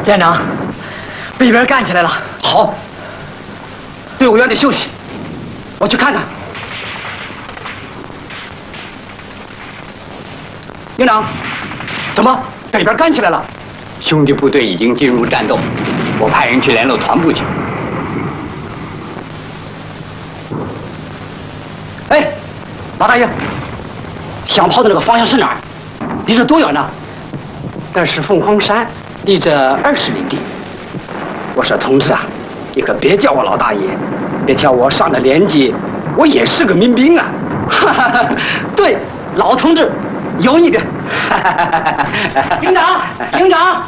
连长，北边干起来了。好，队伍员得休息，我去看看。营长，怎么北边干起来了？ 兄弟部队已经进入战斗，我派人去联络团部去。 哎，马大爷，响炮的那个方向是哪儿？离这多远呢？那是凤凰山，离这20里地。我说同志啊，你可别叫我老大爷，别瞧我上了年纪，我也是个民兵啊。哈哈哈，对，老同志有一个。营长，营长，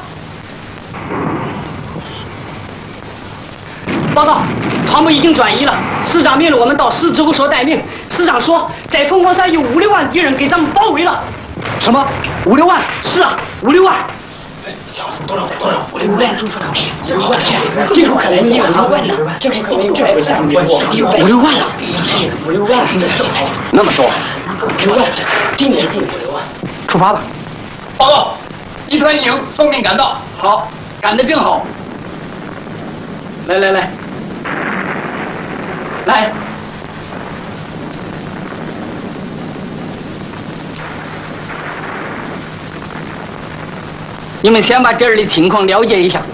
报告，团部已经转移了。师长命令我们到师指挥所待命。师长说，在凤凰山有5、6万敌人给咱们包围了。什么5、6万？是啊，5、6万。多少？5、6万。这不可能，你有5万呢？这不可能有5、6万了。5、6万， 那么多 ？5、6万，今年进5、6万。出发吧。 报告，一团营奉命赶到。 好，赶得正好。来，你们先把这儿的情况了解一下。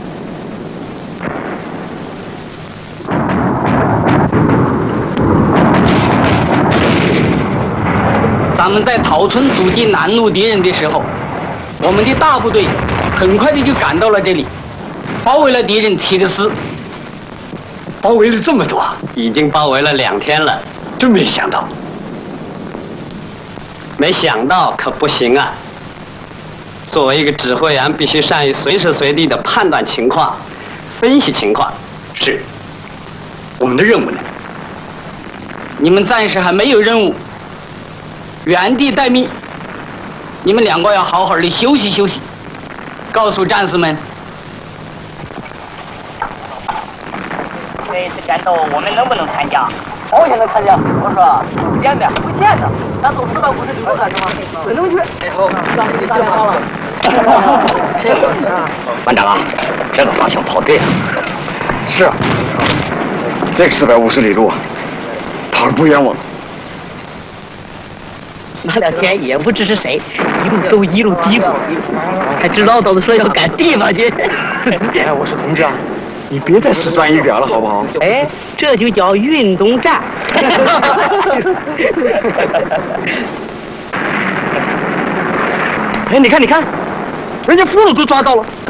咱们在桃村阻击南路敌人的时候，我们的大部队很快的就赶到了这里，包围了敌人7个师。 包围了这么多，已经包围了2天了，真没想到。没想到可不行啊！作为一个指挥员，必须善于随时随地的判断情况、分析情况。是，我们的任务呢？ 你们暂时还没有任务，原地待命。你们2个要好好的休息休息。告诉战士们， 这一次战斗我们能不能参加？保险能参加。我说不见的，不见的，咱走450里路干什么？只能去。好，让你打电话了。 班长啊，这个方向跑对了。 是啊，这个450里路，跑得不冤枉。 那2天也不知是谁，一路走一路疾步，还知道都是说要赶地方去。 哎，我说同志啊，你别再死钻一边了，好不好？ 哎，这就叫运动战。 哎，你看，人家俘虏都抓到了。